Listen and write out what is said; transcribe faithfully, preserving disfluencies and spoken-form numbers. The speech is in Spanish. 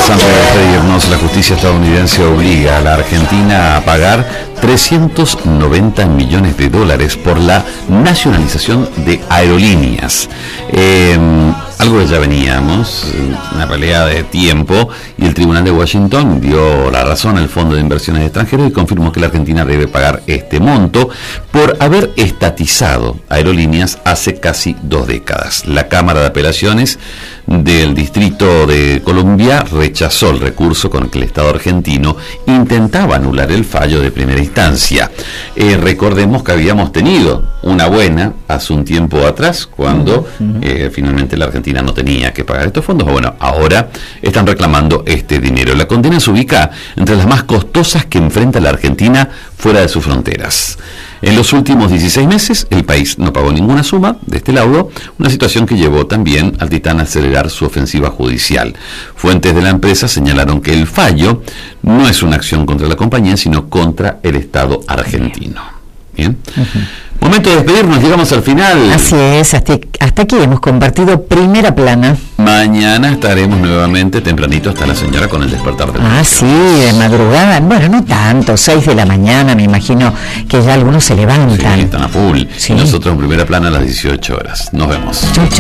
Antes de despedirnos, la justicia estadounidense obliga a la Argentina a pagar trescientos noventa millones de dólares por la nacionalización de aerolíneas. Eh, algo que ya veníamos, una pelea de tiempo, y el Tribunal de Washington dio la razón al Fondo de Inversiones Extranjeras y confirmó que la Argentina debe pagar este monto por haber estatizado aerolíneas hace casi dos décadas. La Cámara de Apelaciones del Distrito de Columbia rechazó el recurso con el que el Estado argentino intentaba anular el fallo de primera instancia. Eh, recordemos que habíamos tenido una buena hace un tiempo atrás, cuando eh, finalmente la Argentina no tenía que pagar estos fondos. Bueno, ahora están reclamando este dinero. La condena se ubica entre las más costosas que enfrenta la Argentina fuera de sus fronteras. En los últimos dieciséis meses, el país no pagó ninguna suma de este laudo, una situación que llevó también al Titán a acelerar su ofensiva judicial. Fuentes de la empresa señalaron que el fallo no es una acción contra la compañía, sino contra el Estado argentino. Bien. Uh-huh. Momento de despedirnos, llegamos al final. Así es, hasta, hasta aquí hemos compartido Primera Plana. Mañana estaremos nuevamente tempranito hasta la señora con el despertar del Ah, sí, de madrugada. Bueno, no tanto, seis de la mañana, me imagino que ya algunos se levantan. Sí, están a full. Sí. Y nosotros en Primera Plana a las dieciocho horas. Nos vemos. Chau, chau.